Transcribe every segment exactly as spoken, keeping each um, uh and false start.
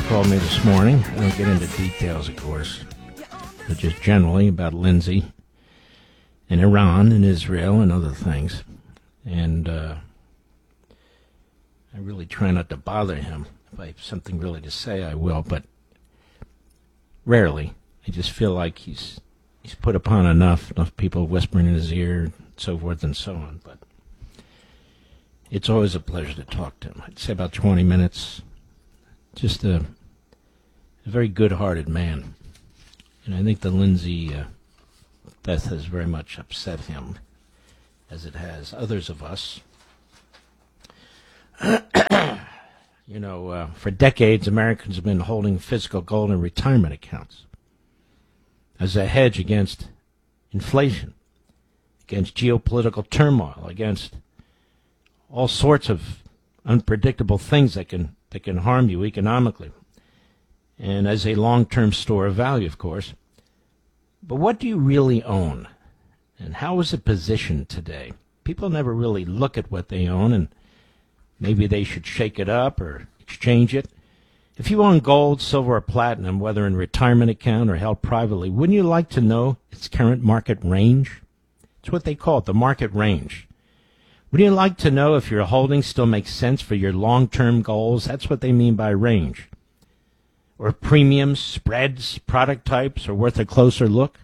called me this morning. I don't get into details, of course, but just generally about Lindsay and Iran and Israel and other things. And uh, I really try not to bother him. If I have something really to say, I will, but rarely. I just feel like he's he's put upon enough, enough people whispering in his ear, and so forth and so on. But it's always a pleasure to talk to him. I'd say about twenty minutes. Just a, a very good-hearted man. And I think the Lindsay uh, death has very much upset him, as it has others of us. You know, uh, for decades, Americans have been holding physical gold in retirement accounts as a hedge against inflation, against geopolitical turmoil, against all sorts of unpredictable things that can that can harm you economically, and as a long-term store of value, of course. But what do you really own, and how is it positioned today? People never really look at what they own, and maybe they should shake it up or exchange it. If you own gold, silver, or platinum, whether in retirement account or held privately, wouldn't you like to know its current market range? It's what they call it, the market range. Would you like to know if your holdings still make sense for your long-term goals? That's what they mean by range. Or premiums, spreads, product types are worth a closer look?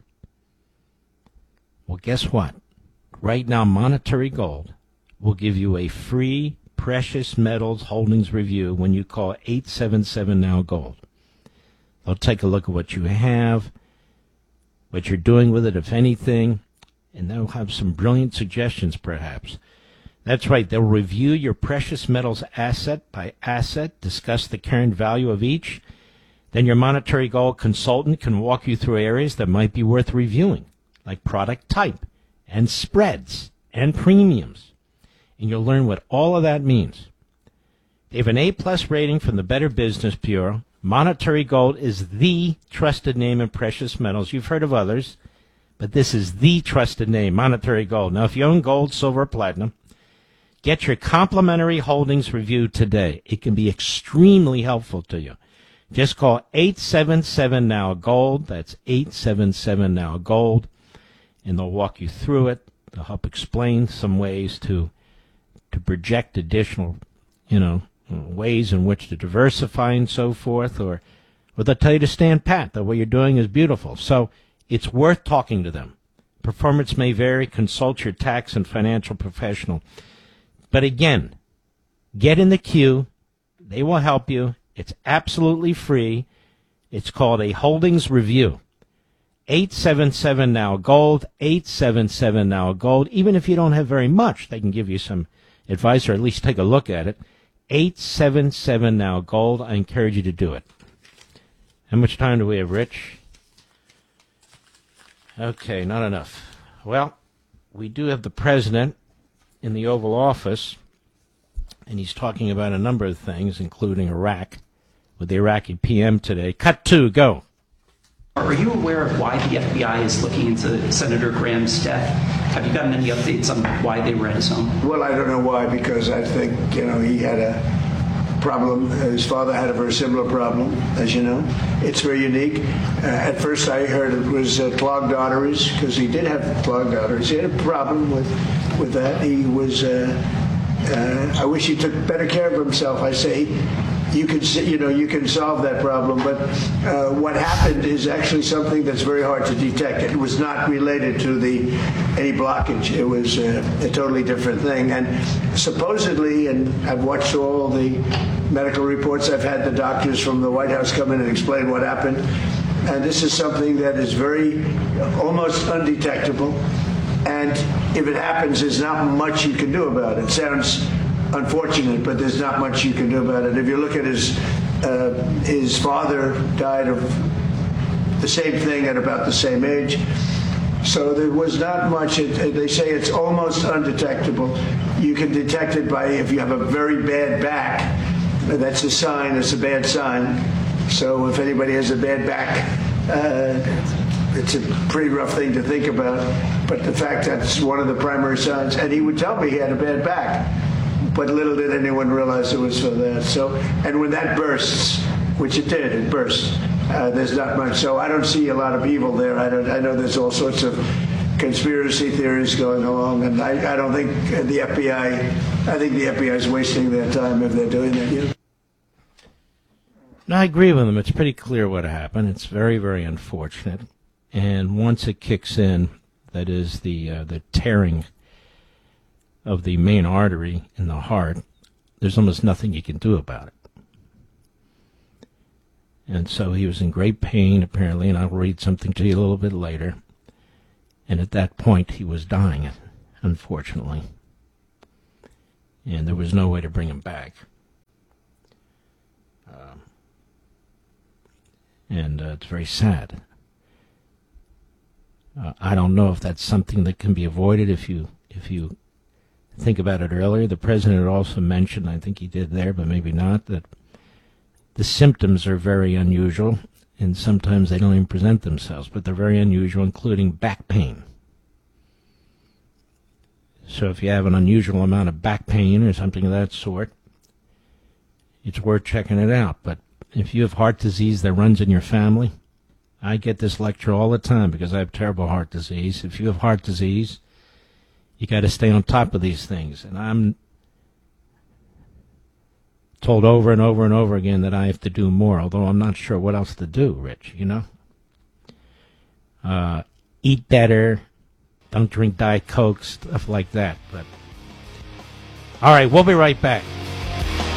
Well, guess what? Right now, Monetary Gold will give you a free precious metals holdings review when you call eight seven seven now gold. They'll take a look at what you have, what you're doing with it, if anything, and they'll have some brilliant suggestions, perhaps. That's right. They'll review your precious metals asset by asset, discuss the current value of each. Then your Monetary Gold consultant can walk you through areas that might be worth reviewing, like product type and spreads and premiums. And you'll learn what all of that means. They have an A-plus rating from the Better Business Bureau. Monetary Gold is the trusted name in precious metals. You've heard of others, but this is the trusted name, Monetary Gold. Now, if you own gold, silver, or platinum, get your complimentary holdings review today. It can be extremely helpful to you. Just call eight seven seven now gold. That's eight seven seven now gold. And they'll walk you through it. They'll help explain some ways to to project additional, you know, ways in which to diversify and so forth. Or, or they'll tell you to stand pat, that what you're doing is beautiful. So it's worth talking to them. Performance may vary. Consult your tax and financial professional. But again, get in the queue. They will help you. It's absolutely free. It's called a holdings review. eight seven seven now gold, eight seven seven now gold. Even if you don't have very much, they can give you some advice or at least take a look at it. eight seven seven now gold. I encourage you to do it. How much time do we have, Rich? Okay, not enough. Well, we do have the president in the Oval Office, and he's talking about a number of things, including Iraq, with the Iraqi P M today. Cut two, go. Are you aware of why the F B I is looking into Senator Graham's death? Have you gotten any updates on why they were at his home? Well, I don't know why, because I think, you know, he had a problem. His father had a very similar problem, as you know. It's very unique. Uh, at first I heard it was uh, clogged arteries, because he did have clogged arteries. He had a problem with, with that. He was, uh, uh, I wish he took better care of himself. I say, you can, you know, you can solve that problem, but uh, what happened is actually something that's very hard to detect. It was not related to the any blockage. It was uh, a totally different thing. And supposedly, and I've watched all the medical reports, I've had the doctors from the White House come in and explain what happened. And this is something that is very, almost undetectable. And if it happens, there's not much you can do about it. It sounds unfortunate, but there's not much you can do about it. If you look at his uh, his father died of the same thing at about the same age, so there was not much. It, they say it's almost undetectable. You can detect it by if you have a very bad back. That's a sign. It's a bad sign. So if anybody has a bad back, uh, it's a pretty rough thing to think about. But the fact that's one of the primary signs, and he would tell me he had a bad back. But little did anyone realize it was for that. So, and when that bursts, which it did. It burst. Uh, there's not much. So I don't see a lot of evil there. I don't. I know there's all sorts of conspiracy theories going along, and I, I don't think the F B I. I think the F B I is wasting their time if they're doing that. You know? No, I agree with him. It's pretty clear what happened. It's very, very unfortunate. And once it kicks in, that is the uh, the tearing of the main artery in the heart, there's almost nothing you can do about it. And so he was in great pain, apparently, and I'll read something to you a little bit later. And at that point, he was dying, unfortunately. And there was no way to bring him back. Um, and uh, it's very sad. Uh, I don't know if that's something that can be avoided if you if you think about it earlier. The president had also mentioned, I think he did there, but maybe not, that the symptoms are very unusual, and sometimes they don't even present themselves, but they're very unusual, including back pain. So if you have an unusual amount of back pain or something of that sort, it's worth checking it out. But if you have heart disease that runs in your family, I get this lecture all the time because I have terrible heart disease. If you have heart disease, you got to stay on top of these things. And I'm told over and over and over again that I have to do more, although I'm not sure what else to do, Rich, you know? Uh, eat better, don't drink Diet Coke, stuff like that. But all right, we'll be right back.